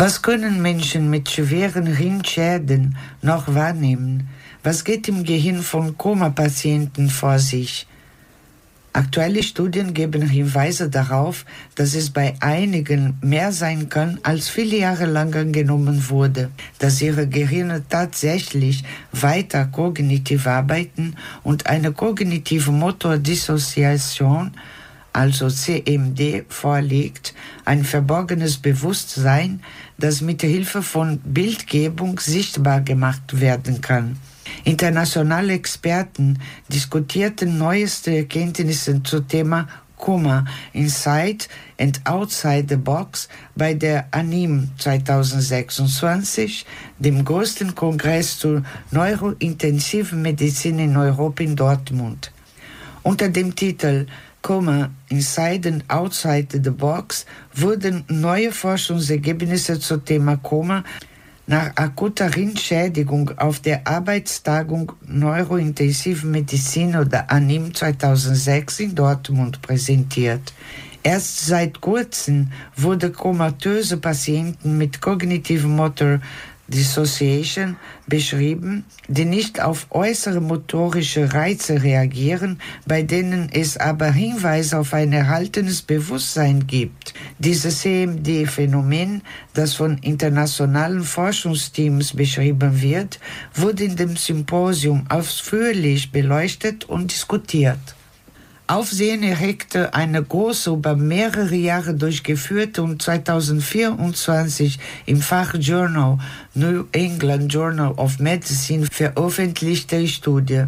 Was können Menschen mit schweren Hirnschäden noch wahrnehmen? Was geht im Gehirn von Koma-Patienten vor sich? Aktuelle Studien geben Hinweise darauf, dass es bei einigen mehr sein kann, als viele Jahre lang angenommen wurde, dass ihre Gehirne tatsächlich weiter kognitiv arbeiten und eine kognitive Motordissoziation, also CMD, vorliegt, ein verborgenes Bewusstsein, das mit Hilfe von Bildgebung sichtbar gemacht werden kann. Internationale Experten diskutierten neueste Erkenntnisse zum Thema Koma inside and outside the box bei der ANIM 2026, dem größten Kongress zur neurointensiven Medizin in Europa in Dortmund. Unter dem Titel Koma inside and outside the box wurden neue Forschungsergebnisse zum Thema Koma nach akuter Hirnschädigung auf der Arbeitstagung Neurointensive Medizin oder ANIM 2006 in Dortmund präsentiert. Erst seit kurzem wurde komatöse Patienten mit Cognitive Motor Dissociation beschrieben, die nicht auf äußere motorische Reize reagieren, bei denen es aber Hinweise auf ein erhaltenes Bewusstsein gibt. Dieses CMD-Phänomen, das von internationalen Forschungsteams beschrieben wird, wurde in dem Symposium ausführlich beleuchtet und diskutiert. Aufsehen erregte eine große, über mehrere Jahre durchgeführte und 2024 im Fachjournal New England Journal of Medicine veröffentlichte Studie.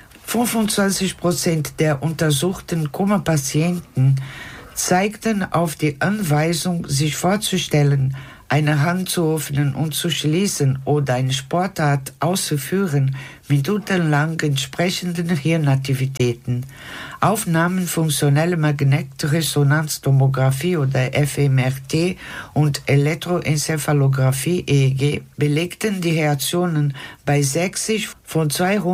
25% der untersuchten Koma-Patienten zeigten auf die Anweisung, sich vorzustellen, eine Hand zu öffnen und zu schließen oder eine Sportart auszuführen, minutenlang entsprechenden Hirnaktivitäten. Aufnahmen funktionelle Magnetresonanztomographie oder fMRT und Elektroenzephalographie EEG belegten die Reaktionen bei 60 von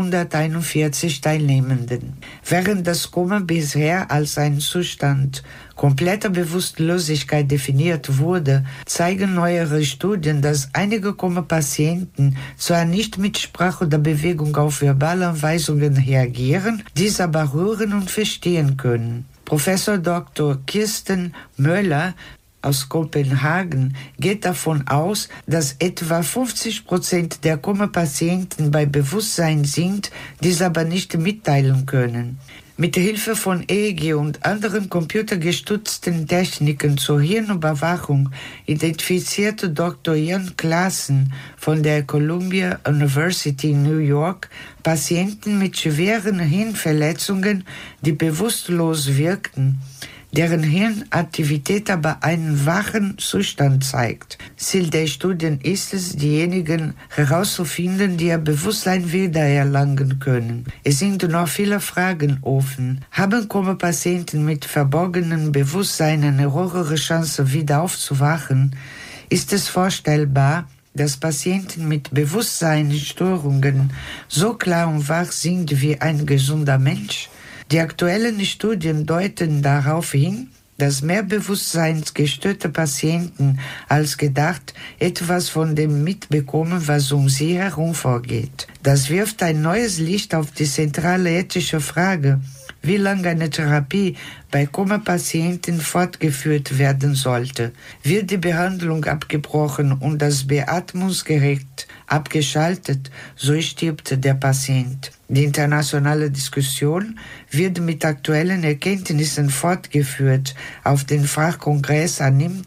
241 Teilnehmenden. Während das Koma bisher als ein Zustand kompletter Bewusstlosigkeit definiert wurde, zeigen neuere Studien, dass einige Koma-Patienten zwar nicht mit Sprache oder Bewegung auf verbale Anweisungen reagieren, diese aber hören und verstehen können. Professor Dr. Kirsten Möller aus Kopenhagen geht davon aus, dass etwa 50% der Koma-Patienten bei Bewusstsein sind, dies aber nicht mitteilen können. Mit Hilfe von EEG und anderen computergestützten Techniken zur Hirnüberwachung identifizierte Dr. Jan Klaassen von der Columbia University in New York Patienten mit schweren Hirnverletzungen, die bewusstlos wirkten, deren Hirnaktivität aber einen wachen Zustand zeigt. Ziel der Studien ist es, diejenigen herauszufinden, die ihr Bewusstsein wiedererlangen können. Es sind noch viele Fragen offen. Haben Koma-Patienten mit verborgenem Bewusstsein eine höhere Chance, wieder aufzuwachen? Ist es vorstellbar, dass Patienten mit Bewusstseinsstörungen so klar und wach sind wie ein gesunder Mensch? Die aktuellen Studien deuten darauf hin, dass mehr bewusstseinsgestörte Patienten als gedacht etwas von dem mitbekommen, was um sie herum vorgeht. Das wirft ein neues Licht auf die zentrale ethische Frage, wie lange eine Therapie bei Koma-Patienten fortgeführt werden sollte. Wird die Behandlung abgebrochen und das Beatmungsgerät abgeschaltet, so stirbt der Patient. Die internationale Diskussion wird mit aktuellen Erkenntnissen fortgeführt auf den Fachkongress ANIM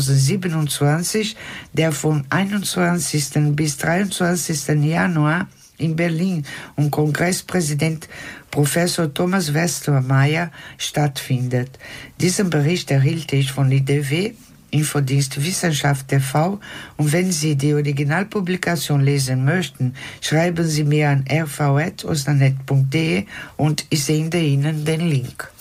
2027, der vom 21. bis 23. Januar in Berlin und Kongresspräsident Professor Thomas Westermeier stattfindet. Diesen Bericht erhielt ich von IDW, Infodienst Wissenschaft TV, und wenn Sie die Originalpublikation lesen möchten, schreiben Sie mir an rv@osnanet.de und ich sende Ihnen den Link.